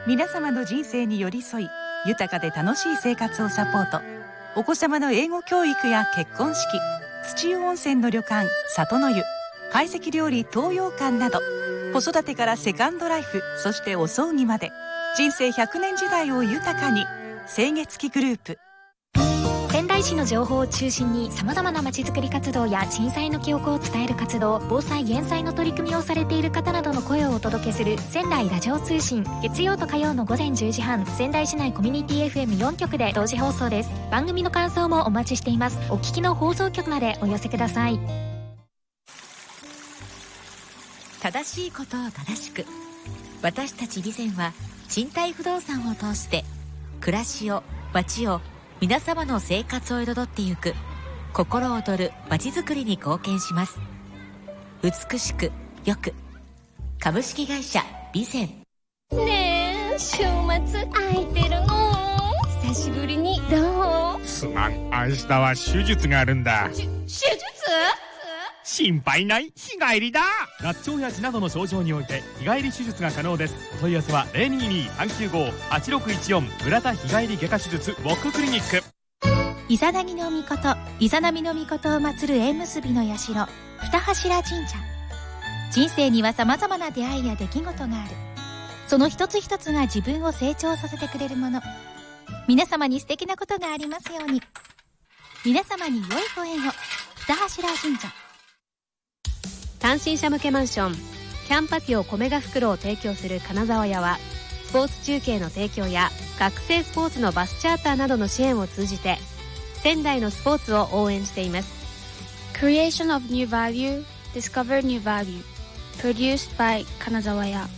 皆様の人生に寄り添い、豊かで楽しい生活をサポート。お子様の英語教育や結婚式、土湯温泉の旅館里の湯、懐石料理東洋館など、子育てからセカンドライフ、そしてお葬儀まで人生100年時代を豊かに。清月期グループ。 仙台市の情報を中心に様々なまちづくり活動や震災の記憶を伝える活動、防災減災の取り組みをされている方などの声をお届けする仙台ラジオ通信。月曜と火曜の午前10時半、仙台市内コミュニティ FM4 局で同時放送です。番組の感想もお待ちしています。お聞きの放送局までお寄せください。 正しいことを正しく、私たち備前は賃貸不動産を通して暮らしを、街を、皆様の生活を彩ってゆく心躍る街づくりに貢献します。美しくよく、株式会社備前。 ねえ、週末空いてるの？久しぶりにどう？ すまん、明日は手術があるんだ。 手術？ 心配ない、日帰りだ。 合腸や痔などの症状において日帰り手術が可能です。お問い合わせは 022-395-8614 村田日帰り外科手術ウォッククリニック。 イザナギの御事、イザナミの御事を祀る縁結びの社、二柱神社。人生には様々な出会いや出来事がある。その一つ一つが自分を成長させてくれるもの。皆様に素敵なことがありますように。皆様に良いご縁を。二柱神社。 単身者向けマンションキャンパティオ米が袋を提供する金沢屋は、スポーツ中継の提供や学生スポーツのバスチャーターなどの支援を通じて仙台のスポーツを応援しています。 Creation of New Value, Discover New Value, Produced by 金沢屋。